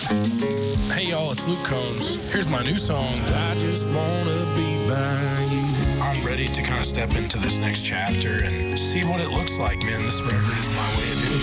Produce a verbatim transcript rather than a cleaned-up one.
Hey y'all, it's Luke Combs. Here's my new song, I Just Wanna Be By You. I'm ready to kind of step into this next chapter and see what it looks like, man. This record is my way of doing it.